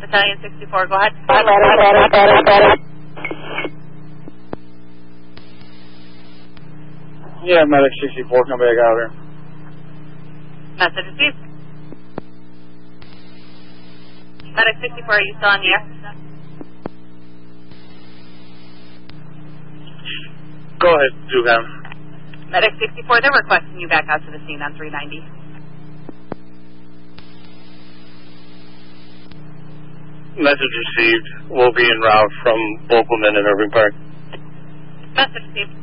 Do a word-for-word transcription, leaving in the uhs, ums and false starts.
Battalion sixty-four, go ahead. Yeah, Medic sixty-four, come back out here. Message received. Medic sixty-four, are you still on the air? Go ahead, Dugan. Medic sixty-four, they're requesting you back out to the scene on three ninety. Message received. We'll be en route from Bokelman and Irving Park. Message received.